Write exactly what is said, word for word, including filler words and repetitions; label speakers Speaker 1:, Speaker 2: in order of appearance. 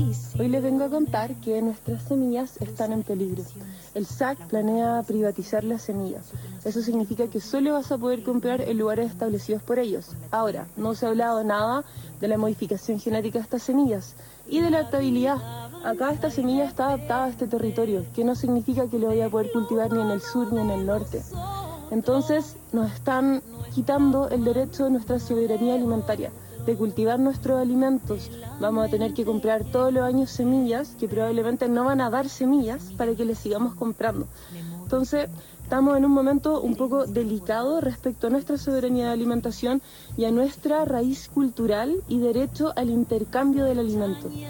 Speaker 1: Hoy les vengo a contar que nuestras semillas están en peligro. El S A C planea privatizar las semillas. Eso significa que solo vas a poder comprar en lugares establecidos por ellos. Ahora, no se ha hablado nada de la modificación genética de estas semillas y de la adaptabilidad. Acá esta semilla está adaptada a este territorio, que no significa que lo vaya a poder cultivar ni en el sur ni en el norte. Entonces, nos están quitando el derecho de nuestra soberanía alimentaria, de cultivar nuestros alimentos. Vamos a tener que comprar todos los años semillas que probablemente no van a dar semillas para que les sigamos comprando. Entonces, estamos en un momento un poco delicado respecto a nuestra soberanía de alimentación y a nuestra raíz cultural y derecho al intercambio del alimento.